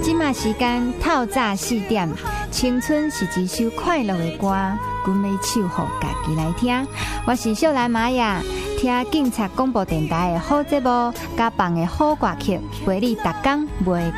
即马时间透早4点，青春是一首快乐的歌，阮要唱互家己来听。我是秀兰玛雅，听警察广播电台的好节目，甲放的好歌曲，陪你逐天袂